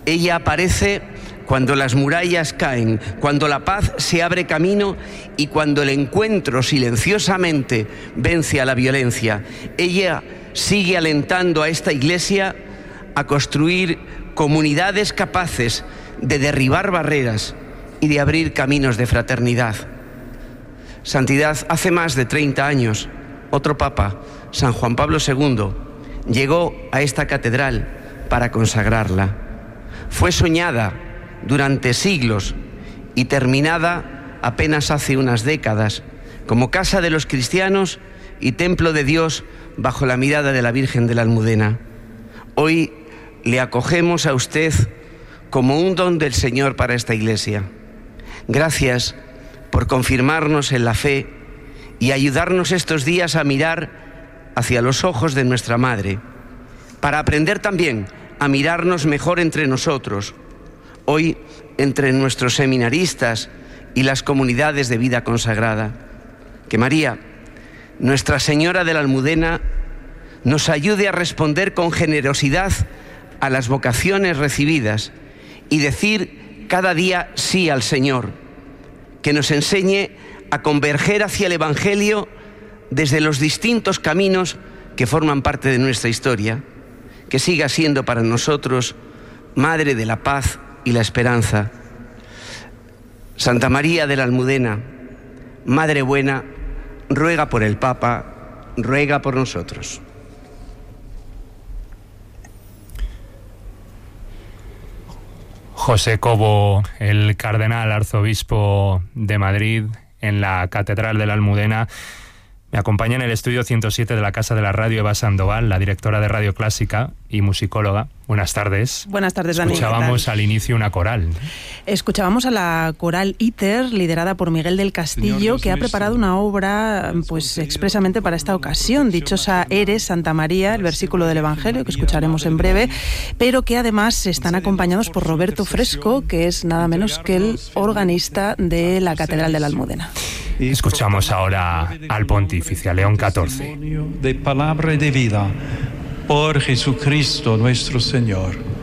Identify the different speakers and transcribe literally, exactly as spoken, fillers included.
Speaker 1: Ella aparece cuando las murallas caen, cuando la paz se abre camino y cuando el encuentro silenciosamente vence a la violencia. Ella sigue alentando a esta Iglesia a construir comunidades capaces de derribar barreras y de abrir caminos de fraternidad. Santidad, hace más de treinta años, otro Papa, San Juan Pablo segundo, llegó a esta catedral para consagrarla. Fue soñada durante siglos y terminada apenas hace unas décadas como casa de los cristianos y templo de Dios bajo la mirada de la Virgen de la Almudena. Hoy le acogemos a usted como un don del Señor para esta Iglesia. Gracias por confirmarnos en la fe y ayudarnos estos días a mirar hacia los ojos de nuestra Madre, para aprender también a mirarnos mejor entre nosotros, hoy entre nuestros seminaristas y las comunidades de vida consagrada. Que María, Nuestra Señora de la Almudena, nos ayude a responder con generosidad a las vocaciones recibidas y decir cada día sí al Señor, que nos enseñe a converger hacia el Evangelio desde los distintos caminos que forman parte de nuestra historia, que siga siendo para nosotros Madre de la Paz y la Esperanza. Santa María de la Almudena, Madre buena, ruega por el Papa, ruega por nosotros.
Speaker 2: José Cobo, el cardenal arzobispo de Madrid, en la Catedral de la Almudena. Me acompaña en el estudio ciento siete de la Casa de la Radio Eva Sandoval, la directora de Radio Clásica y musicóloga. Buenas tardes.
Speaker 3: Buenas tardes, Dani.
Speaker 2: Escuchábamos al inicio una coral.
Speaker 3: Escuchábamos a la coral ITER, liderada por Miguel del Castillo, que ha preparado una obra pues expresamente para esta ocasión. Dichosa eres, Santa María, el versículo del Evangelio, que escucharemos en breve, pero que además están acompañados por Roberto Fresco, que es nada menos que el organista de la Catedral de la Almudena.
Speaker 2: Escuchamos ahora al pontífice, a León catorce.
Speaker 4: De palabra de vida por Jesucristo nuestro Señor.